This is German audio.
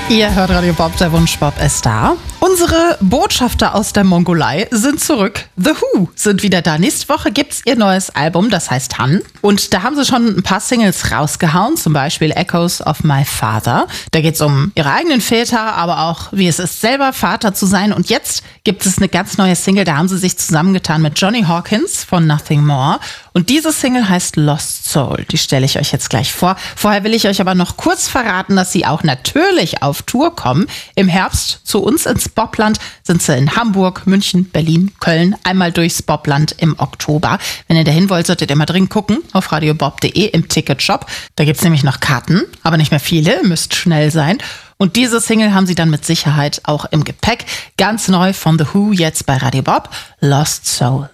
Ihr hört Radio Bob, der Wunschbob ist da. Unsere Botschafter aus der Mongolei sind zurück. The Who sind wieder da. Nächste Woche gibt's ihr neues Album, das heißt Han. Und da haben sie schon ein paar Singles rausgehauen, zum Beispiel Echoes of My Father. Da geht's um ihre eigenen Väter, aber auch wie es ist, selber Vater zu sein. Und jetzt gibt es eine ganz neue Single, da haben sie sich zusammengetan mit Johnny Hawkins von Nothing More. Und diese Single heißt Lost Soul. Die stelle ich euch jetzt gleich vor. Vorher will ich euch aber noch kurz verraten, dass sie auch natürlich auf Tour kommen. Im Herbst zu uns ins Bobland sind sie in Hamburg, München, Berlin, Köln. Einmal durchs Bobland im Oktober. Wenn ihr dahin wollt, solltet ihr mal dringend gucken auf radiobob.de im Ticketshop. Da gibt's nämlich noch Karten, aber nicht mehr viele. Müsst schnell sein. Und diese Single haben sie dann mit Sicherheit auch im Gepäck. Ganz neu von The Who jetzt bei Radio Bob. Lost Soul.